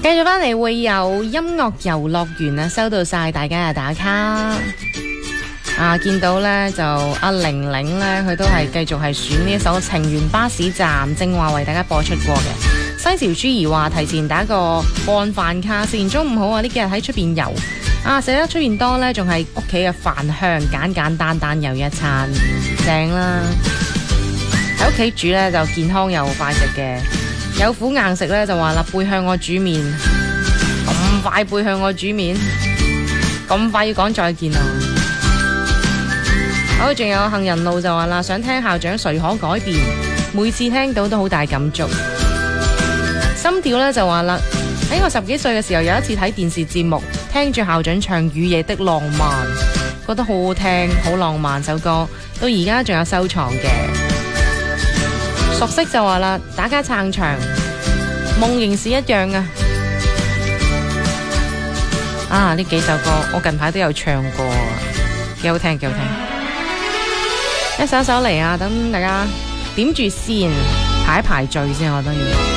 繼續翻嚟會有音樂遊樂園啊，收到晒大家嘅打卡啊！見到呢就阿玲玲呢，佢都係繼續係選呢一首情緣巴士站，正話為大家播出過嘅。西潮朱兒話提前打個乾飯卡先，中午好啊！呢幾日喺出邊遊啊，食得出現多呢，仲係屋企嘅飯香，簡簡單單又一餐正啦。喺屋企煮呢，就健康又快食嘅。有苦硬食咧就話啦，背向我煮麵，咁快背向我煮麵，咁快要講再見啊！好，仲有杏仁露就話啦，想聽校長誰可改變，每次聽到都好大感觸。心跳咧就話啦，喺我10幾歲嘅時候，有一次睇電視節目，聽住校長唱《雨夜的浪漫》，覺得好好聽，好浪漫首歌，到而家仲有收藏嘅。熟悉就話啦，打家撐場，夢仍是一樣啊！啊，呢幾首歌我近排都有唱過，幾好聽，幾好聽。一首一首嚟啊，等大家點住先，排一排序先，我都要。